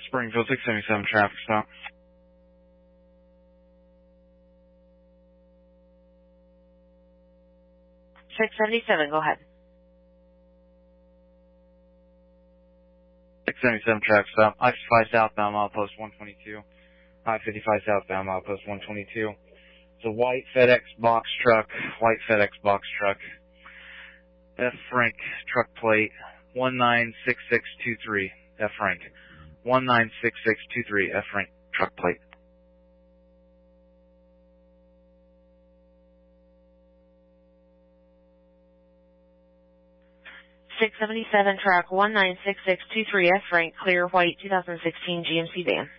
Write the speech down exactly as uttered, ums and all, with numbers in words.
Springfield six seventy-seven traffic stop. six seventy-seven, go ahead. six seventy-seven traffic stop. I fifty-five southbound milepost one twenty-two. I fifty-five southbound milepost one twenty-two. It's a white FedEx box truck. White FedEx box truck. F. Frank truck plate one nine six six two three. F. Frank. one nine six six two three. F. Frank truck plate. six seventy-seven truck one nine six six two three F. Frank, clear white two thousand sixteen G M C van.